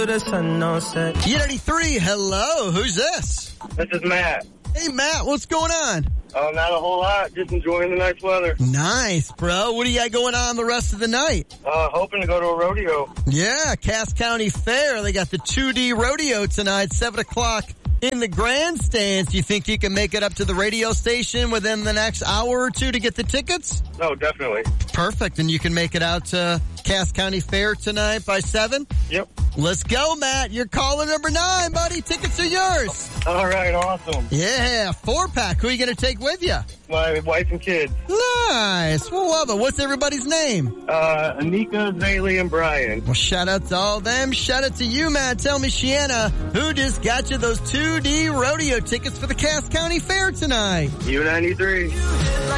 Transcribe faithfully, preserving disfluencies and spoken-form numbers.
till the sun don't set. T ninety-three, hello, who's this? This is Matt. Hey, Matt, what's going on? Oh, not a whole lot. Just enjoying the nice weather. Nice, bro. What do you got going on the rest of the night? Uh, hoping to go to a rodeo. Yeah, Cass County Fair. They got the two D rodeo tonight, seven o'clock in the grandstands. You think you can make it up to the radio station within the next hour or two to get the tickets? No, definitely. Perfect. And you can make it out to Cass County Fair tonight by seven? Yep. Let's go, Matt. You're caller number nine, buddy. Tickets are yours. All right, awesome. Yeah, four-pack. Who are you going to take with you? My wife and kids. Nice. We'll love it. What's everybody's name? Uh, Anika, Zaylee, and Brian. Well, shout out to all them. Shout out to you, Matt. Tell me, Shiana, who just got you those two D rodeo tickets for the Cass County Fair tonight? U ninety-three.